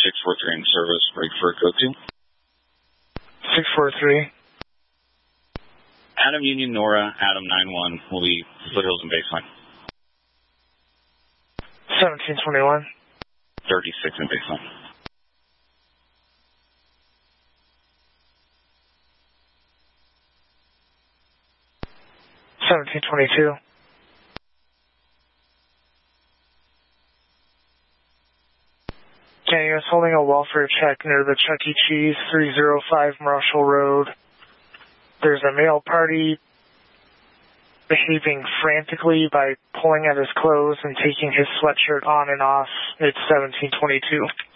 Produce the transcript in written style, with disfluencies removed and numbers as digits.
643 in service, break for code 2. 643. Adam Union Nora, Adam 91, will be foothills and baseline. 1721. 36 in baseline. $1722. Okay, US holding a welfare check near the Chuck E. Cheese, 305 Marshall Road. There's a male party behaving frantically by pulling at his clothes and taking his sweatshirt on and off. It's 1722.